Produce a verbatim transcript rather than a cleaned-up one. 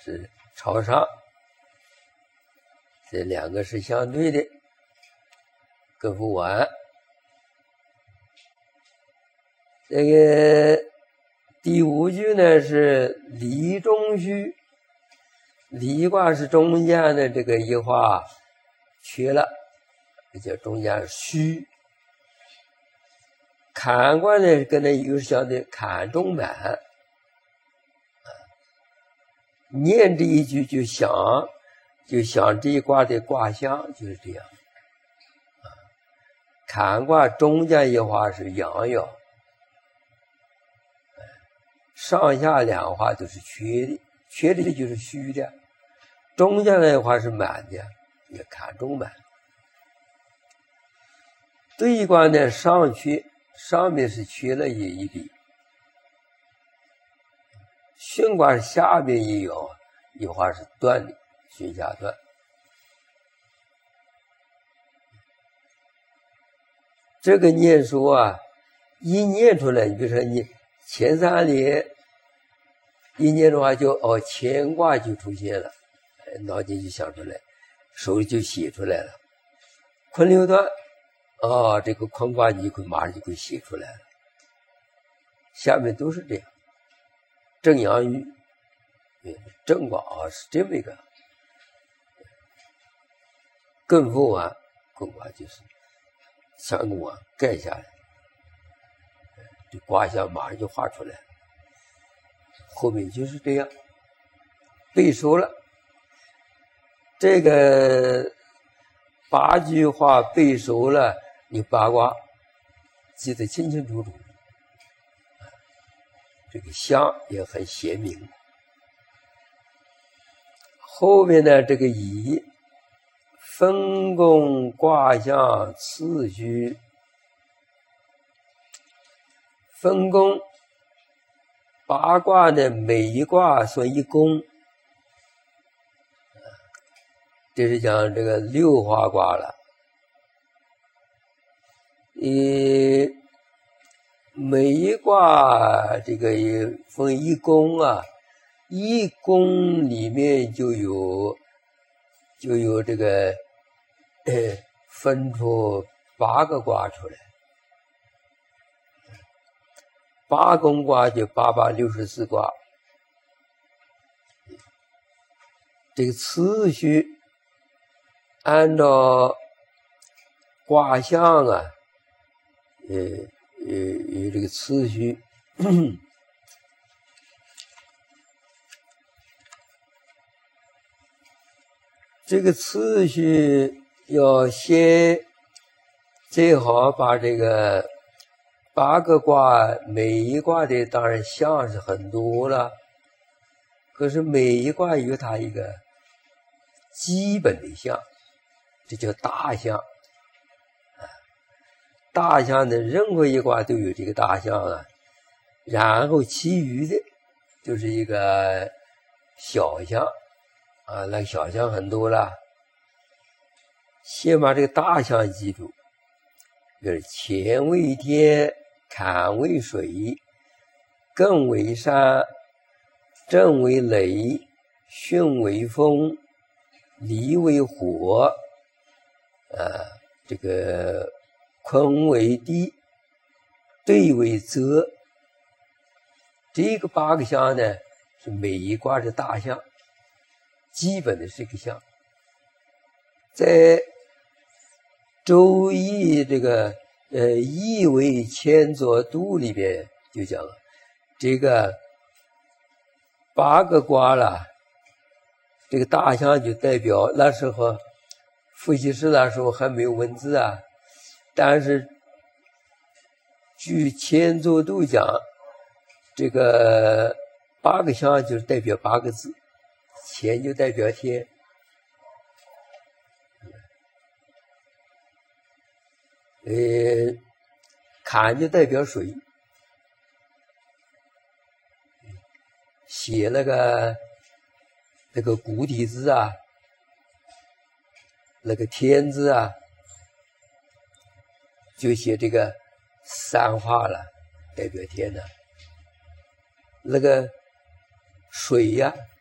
是朝上，这两个是相对的，膈腹丸。这个第五句呢是离中虚，离卦是中间的这个一画缺了，这叫中间虚。坎卦呢跟它又是相对，坎中满。念这一句就想就想这一卦的卦象就是这样。坎卦中间一画是阳爻，上下两画都是缺的，缺的就是虚的，中间的话是满的，也坎中满。对卦呢上缺，上面是缺了一一笔，巽卦是下面一爻，一画是断的，巽下断。这个念书啊，一念出来，你比如说你前三联一念的话就，就哦乾卦就出现了，脑筋就想出来，手里就写出来了。坤六断，哦，这个坤卦你就马上就给写出来了。下面都是这样，正阳鱼，正卦啊是这么一个。艮腹丸，艮卦就是三个碗盖下来，这卦象马上就画出来了。后面就是这样背熟了，这个八句话背熟了，你八卦记得清清楚楚，这个象也很鲜明。后面呢这个乙分宫卦象次序，分宫八卦呢每一卦算一宫，这是讲这个六花卦了。呃，每一卦这个也分一宫啊，一宫里面就有就有这个呃分出八个卦出来，八宫卦就八八六十四卦。这个次序按照卦象啊，呃呃有这个次序。这个次序要先最好把这个八个卦每一卦的当然象是很多了，可是每一卦有它一个基本的象，这叫大象。大象的任何一卦都有这个大象啊，然后其余的就是一个小象啊，那个小象很多了。先把这个大象记住，就是乾为天，坎为水，艮为山，震为雷，巽为风，离为火，啊，这个坤为地，兑为泽。这个八个象呢，是每一卦的大象，基本的是个象。在周易这个呃易为乾作度里边就讲了，这个八个卦了，这个大象就代表那时候伏羲氏那时候还没有文字啊，但是据乾作度讲，这个八个象就是代表八个字，乾就代表天，呃，坎就代表水，写那个那个古体字啊，那个天字啊，就写这个三画了，代表天的。那个水呀、啊，